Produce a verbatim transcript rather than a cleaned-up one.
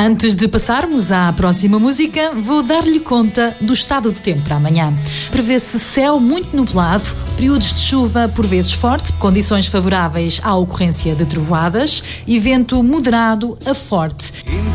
Antes de passarmos à próxima música, vou dar-lhe conta do estado de tempo para amanhã. Prevê-se céu muito nublado, períodos de chuva por vezes forte, condições favoráveis à ocorrência de trovoadas e vento moderado a forte.